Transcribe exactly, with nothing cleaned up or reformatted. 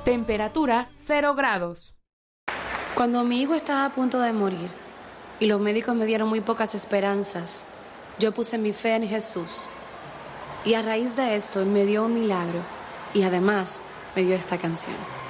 Temperatura cero grados. Cuando mi hijo estaba a punto de morir y los médicos me dieron muy pocas esperanzas, yo puse mi fe en Jesús. Y a raíz de esto, Él me dio un milagro y además me dio esta canción.